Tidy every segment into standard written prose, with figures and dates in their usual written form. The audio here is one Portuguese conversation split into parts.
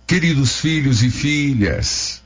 Queridos filhos e filhas,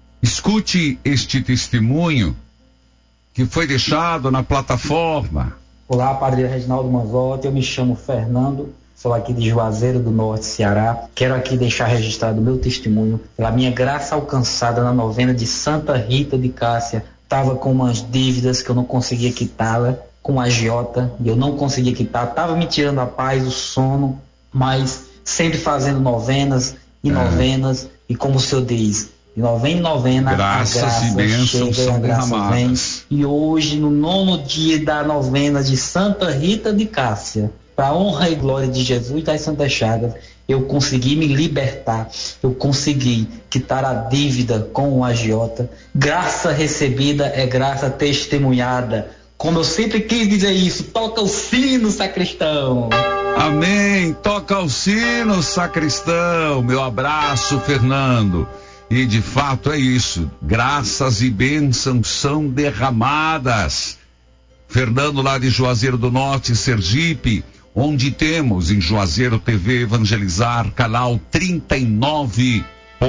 escute este testemunho que foi deixado na plataforma. Olá, Padre Reginaldo Manzotti, eu me chamo Fernando, sou aqui de Juazeiro do Norte, Ceará. Quero aqui deixar registrado o meu testemunho pela minha graça alcançada na novena de Santa Rita de Cássia. Estava com umas dívidas que eu não conseguia quitá-la, com a agiota, e eu não conseguia quitar, estava me tirando a paz, o sono, mas sempre fazendo novenas e novenas, e como o Senhor diz, de novena em novena, graças a graça e bênçãos chega, são a graça derramadas. vem. E hoje, no 9º dia da novena de Santa Rita de Cássia, para a honra e glória de Jesus das Santas Chagas, eu consegui me libertar, eu consegui quitar a dívida com o agiota. Graça recebida é graça testemunhada. Como eu sempre quis dizer isso, toca o sino, sacristão. Amém, toca o sino, sacristão. Meu abraço, Fernando. E de fato é isso, graças e bênçãos são derramadas. Fernando lá de Juazeiro do Norte, Sergipe, onde temos em Juazeiro TV Evangelizar, canal 39.1,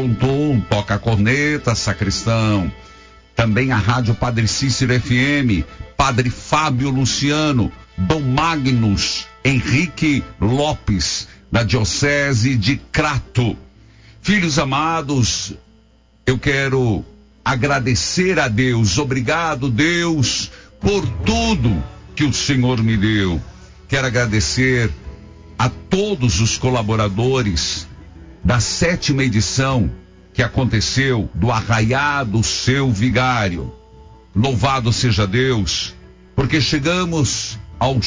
toca a corneta, sacristão. Também a Rádio Padre Cícero FM, Padre Fábio Luciano, Dom Magnus Henrique Lopes, da Diocese de Crato. Filhos amados, eu quero agradecer a Deus. Obrigado, Deus, por tudo que o Senhor me deu. Quero agradecer a todos os colaboradores da 7ª edição que aconteceu do Arraiá do Seu Vigário. Louvado seja Deus, porque chegamos aos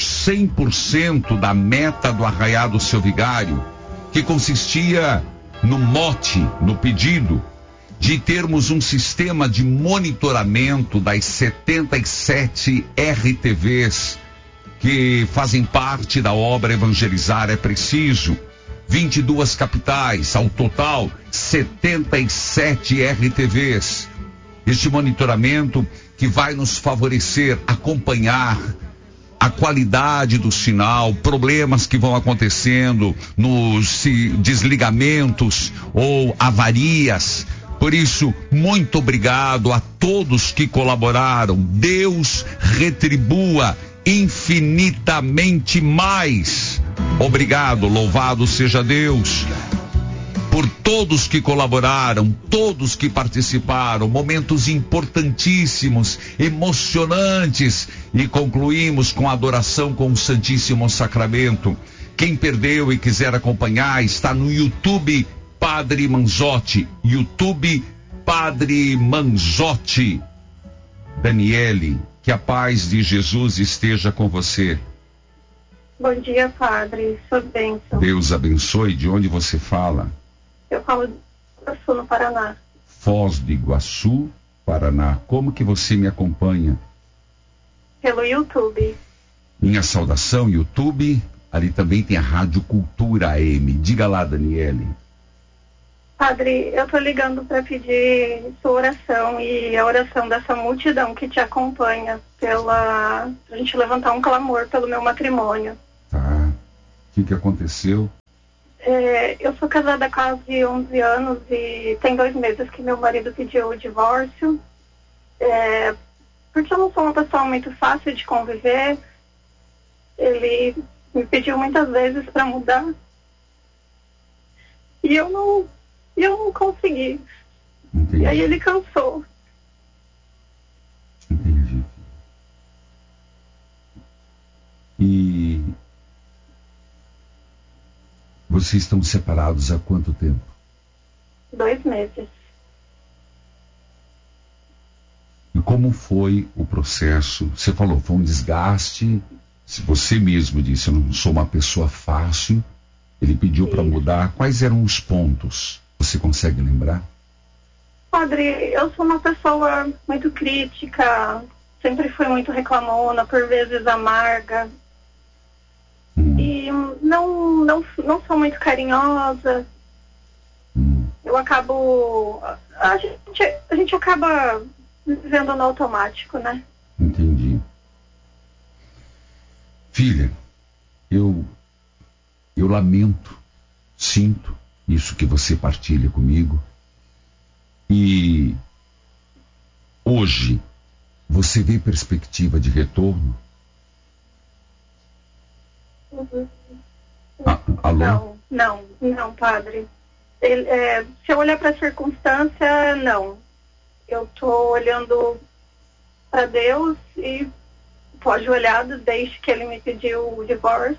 100% da meta do Arraiá do Seu Vigário, que consistia no mote, no pedido de termos um sistema de monitoramento das 77 RTVs que fazem parte da obra Evangelizar é Preciso. 22 capitais, ao total 77 RTVs. Este monitoramento que vai nos favorecer acompanhar a qualidade do sinal, problemas que vão acontecendo nos desligamentos ou avarias. Por isso, muito obrigado a todos que colaboraram. Deus retribua infinitamente mais. Obrigado, louvado seja Deus por todos que colaboraram, todos que participaram, momentos importantíssimos, emocionantes, e concluímos com a adoração com o Santíssimo Sacramento. Quem perdeu e quiser acompanhar, está no YouTube Padre Manzotti, YouTube Padre Manzotti. Daniele, que a paz de Jesus esteja com você. Bom dia, Padre, sua bênção. Deus abençoe. De onde você fala? Eu falo de Iguaçu, no Paraná. Foz do Iguaçu, Paraná. Como que você me acompanha? Pelo YouTube. Minha saudação, YouTube. Ali também tem a Rádio Cultura AM. Diga lá, Daniele. Padre, eu tô ligando para pedir sua oração e a oração dessa multidão que te acompanha pra gente levantar um clamor pelo meu matrimônio. Tá. O que aconteceu? Eu sou casada há quase 11 anos e tem 2 meses que meu marido pediu o divórcio. Porque eu não sou uma pessoa muito fácil de conviver. Ele me pediu muitas vezes para mudar. E eu não consegui. Entendi. E aí ele cansou. Entendi. E vocês estão separados há quanto tempo? 2 meses. E como foi o processo? Você falou, foi um desgaste. Se você mesmo disse, eu não sou uma pessoa fácil. Ele pediu para mudar. Quais eram os pontos? Você consegue lembrar? Padre, eu sou uma pessoa muito crítica, sempre fui muito reclamona, por vezes amarga. E não sou muito carinhosa. Eu acabo... A gente acaba vivendo no automático, né? Entendi. Filha, eu lamento, sinto isso que você partilha comigo. E hoje, você vê perspectiva de retorno? Alô? Não, padre. Se eu olhar para a circunstância, não. Eu estou olhando para Deus e pode olhar desde que ele me pediu o divórcio.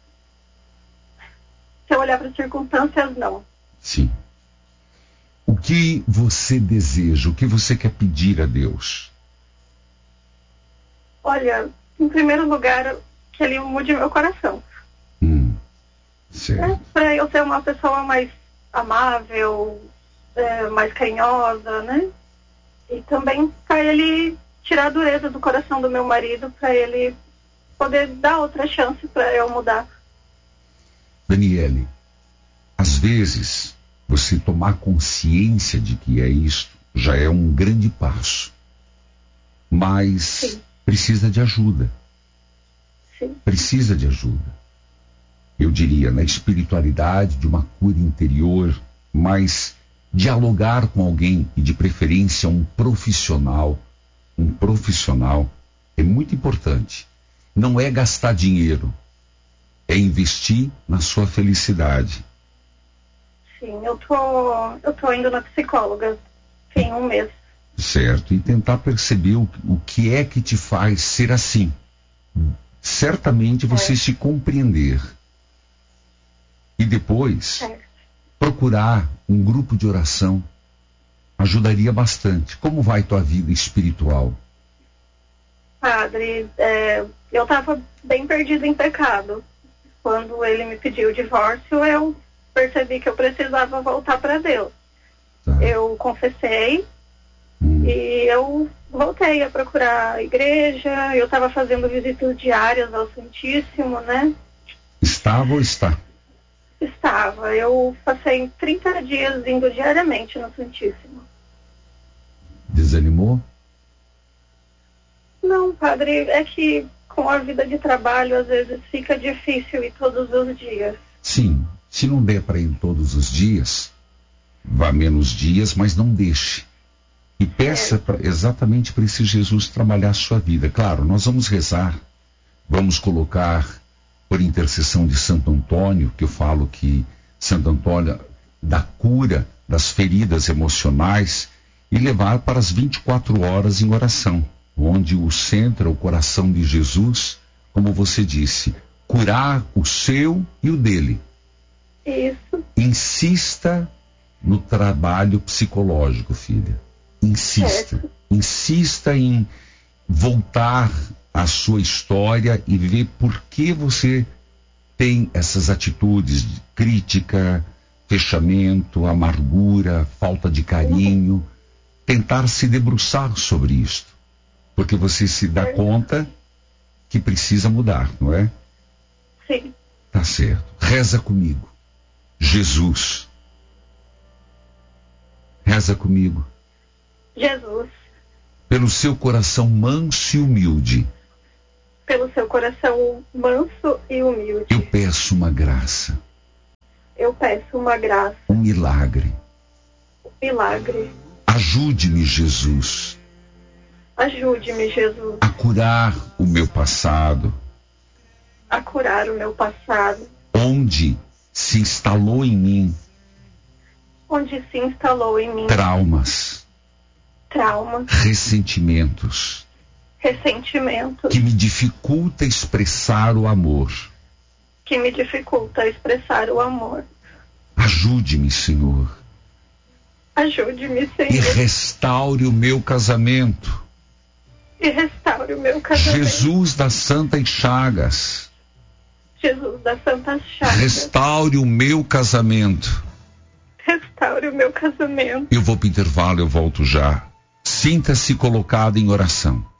Se eu olhar para as circunstâncias, não. Sim. O que você deseja? O que você quer pedir a Deus? Olha, em primeiro lugar, que ele mude meu coração. Certo. Para eu ser uma pessoa mais amável, mais carinhosa, né? E também para ele tirar a dureza do coração do meu marido, para ele poder dar outra chance para eu mudar. Daniele, às vezes, você tomar consciência de que é isto já é um grande passo. Mas sim, precisa de ajuda. Sim. Precisa de ajuda. Eu diria, na espiritualidade, de uma cura interior, mas dialogar com alguém, e de preferência um profissional é muito importante. Não é gastar dinheiro, é investir na sua felicidade. Sim, eu tô indo na psicóloga tem um mês. Certo, e tentar perceber o que é que te faz ser assim. Certamente você se compreender. E depois, procurar um grupo de oração ajudaria bastante. Como vai tua vida espiritual? Padre, eu estava bem perdida em pecado. Quando ele me pediu o divórcio, eu percebi que eu precisava voltar para Deus. Tá. Eu confessei e eu voltei a procurar a igreja. Eu estava fazendo visitas diárias ao Santíssimo, né? Estava ou está? Estava. Eu passei 30 dias indo diariamente no Santíssimo. Desanimou? Não, padre, é que com a vida de trabalho às vezes fica difícil ir todos os dias. Sim, se não der para ir todos os dias, vá menos dias, mas não deixe. E peça exatamente para esse Jesus trabalhar a sua vida. Claro, nós vamos rezar, vamos colocar por intercessão de Santo Antônio, que eu falo que Santo Antônio dá cura das feridas emocionais, e levar para as 24 horas em oração, onde o centro é o coração de Jesus, como você disse, curar o seu e o dele. Isso. Insista no trabalho psicológico, filha. Insista. Insista em voltar à sua história e ver por que você tem essas atitudes de crítica, fechamento, amargura, falta de carinho. Tentar se debruçar sobre isto. Porque você se dá conta que precisa mudar, não é? Sim. Tá certo. Reza comigo. Jesus. Reza comigo. Jesus. Pelo seu coração manso e humilde. Pelo seu coração manso e humilde. Eu peço uma graça. Eu peço uma graça. Um milagre. Um milagre. Ajude-me, Jesus. Ajude-me, Jesus. A curar o meu passado. A curar o meu passado. Onde se instalou em mim. Onde se instalou em mim. Traumas. Ressentimentos. Que me dificulta expressar o amor. Ajude-me, Senhor. Ajude-me, Senhor. E restaure o meu casamento. Jesus das Santas Chagas. Restaure o meu casamento. Eu vou para o intervalo, eu volto já. Sinta-se colocado em oração.